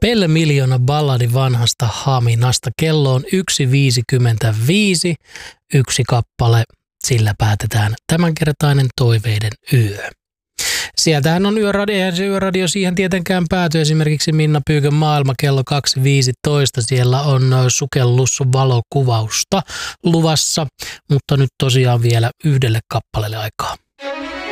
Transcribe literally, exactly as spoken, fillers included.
Pelle Miljoona balladi vanhasta Haminasta. Kello on yksi viisikymmentäviisi, yksi kappale. Sillä päätetään tämänkertainen toiveiden yö. Sieltähän on yöradio, eihän se yöradio siihen tietenkään pääty. Esimerkiksi Minna Pyykön maailma kello kaksi viisitoista. Siellä on sukellusvalokuvausta luvassa, mutta nyt tosiaan vielä yhdelle kappaleelle aikaa.